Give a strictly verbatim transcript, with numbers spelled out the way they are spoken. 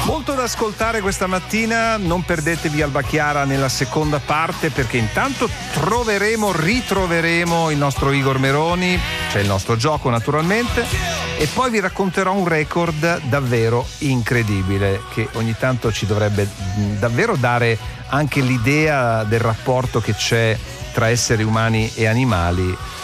Molto da ascoltare questa mattina, non perdetevi Alba Chiara nella seconda parte, perché intanto troveremo, ritroveremo il nostro Igor Meroni, c'è il nostro gioco naturalmente, e poi vi racconterò un record davvero incredibile che ogni tanto ci dovrebbe davvero dare anche l'idea del rapporto che c'è tra esseri umani e animali.